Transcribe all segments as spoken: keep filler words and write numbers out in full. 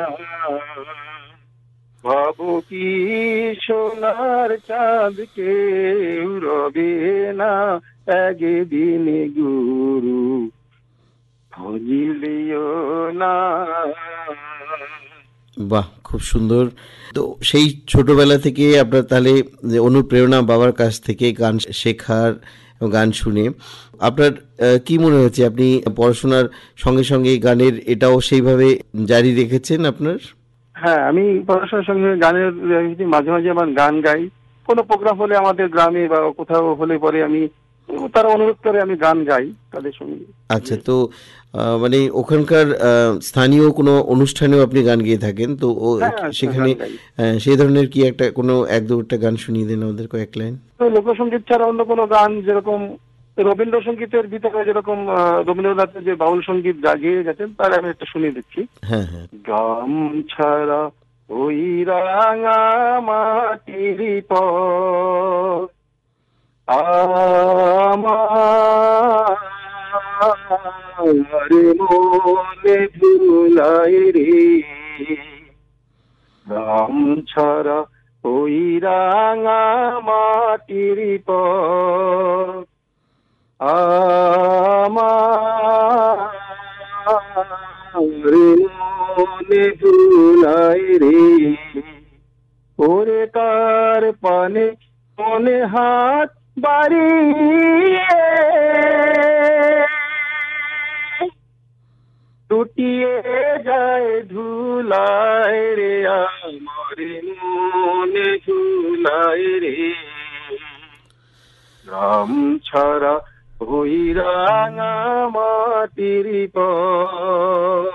ভাবো কি সোনার চাঁদ কেউ রবে না একদিন গুরু ভুলিও না। বাহ, খুব সুন্দর। তো সেই ছোটবেলা থেকে আপনার তাহলে যে অনুপ্রেরণা বাবার কাছ থেকে গান শেখার এবং গান শুনে আপনার আহ, কি মনে হচ্ছে আপনি পড়াশোনার সঙ্গে সঙ্গে গানের এটাও সেইভাবে জারি রেখেছেন আপনার? হ্যাঁ, আমি পড়াশোনার সঙ্গে গানের আহ, মাঝে মাঝে আমার গান গাই। কোনো প্রোগ্রাম হলে আমাদের গ্রামে বা কোথাও হলে পরে আমি, তারা অনুরোধ করে, আমি গান গাই তাদের সঙ্গে। আচ্ছা, তো আহ, মানে ওখানকার আহ, স্থানীয় কোনো অনুষ্ঠানেও আপনি গান গেয়ে থাকেন তো ও হ্যাঁ, সেখানে গান গাই। আহ, সেই ধরনের কি একটা কোনো এক দুটা গান শুনিয়ে দেন আমাদের কয়েক লাইন? তো লোকসঙ্গীত ছাড়া অন্য কোনো গান, যেরকম রবীন্দ্রসঙ্গীতের ভিতরে যেরকম আহ, রবীন্দ্রনাথের যে বাউল সঙ্গীত গিয়ে গেছেন, তার আমি একটা শুনিয়ে দিচ্ছি। হ্যাঁ, হ্যাঁ। গাম ছাড়া ওই রাঙা মাটির পর আমার মনে ধুলাই রে, গাম ছাড়া ওই রাঙা মাটির পর আমার মনে ধুলাই রে, ওরে কার পানে মনে হাত বাড়িয়ে টুটিয়ে যায় ধুলায় রে, আমার মনে ধুলায় রে, রাম ছাড়া ওই রাঙা মাটির পথ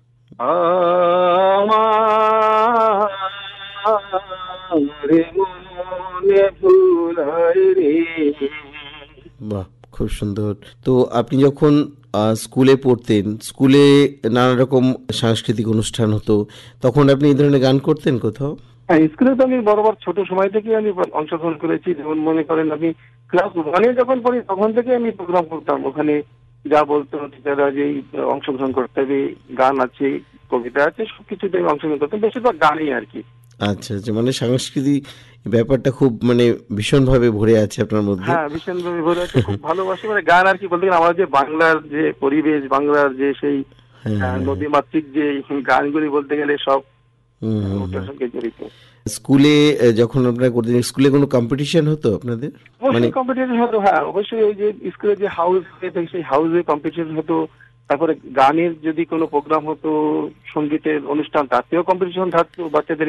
আমার মনে ভুলায় রে। বাহ, খুব সুন্দর। তো আপনি যখন আহ, স্কুলে পড়তেন, স্কুলে নানা রকম সাংস্কৃতিক অনুষ্ঠান হতো, তখন আপনি এই ধরনের গান করতেন কোথাও? হ্যাঁ, স্কুলে তো আমি বরাবর ছোট সময় থেকে আমি অংশগ্রহণ করেছি। যেমন মনে করেন, আমি ক্লাস ওয়ানে যখন পড়ি তখন থেকে আমি প্রোগ্রাম করতাম। ওখানে যা বলতো টিচাররা, যে অংশগ্রহণ করতে হবে, গান আছে, কবিতা আছে, সবকিছুতে আমি অংশগ্রহণ করতাম, বেশিরভাগ গানই আর কি। আচ্ছা, আচ্ছা, মানে সাংস্কৃতিক ব্যাপারটা খুব মানে ভীষণভাবে ভরে আছে আপনার মধ্যে। হ্যাঁ, ভীষণভাবে ভরে আছে, খুব ভালোবাসি। মানে গান আর কি বলতে গেলে, আমার যে বাংলার যে পরিবেশ, বাংলার যে সেই হ্যাঁ, আহ, হ্যাঁ, হ্যাঁ। নদীমাতৃক যে গানগুলি বলতে গেলে সব হুম, আহ, হুম, ওটার হুম। সঙ্গে জড়িত। স্কুলে আহ, যখন আপনারা করতেন, স্কুলে কোনো কম্পিটিশন হতো আপনাদের? মানে অবশ্যই কম্পিটিশন হতো। হ্যাঁ, অবশ্যই। ওই যে স্কুলে যে হাউস হয়ে থাকে, সেই হাউসে কম্পিটিশন হতো। তারপরে গানের যদি কোনো প্রোগ্রাম হতো, সঙ্গীতের অনুষ্ঠান, তাতেও কম্পিটিশন থাকতো বাচ্চাদের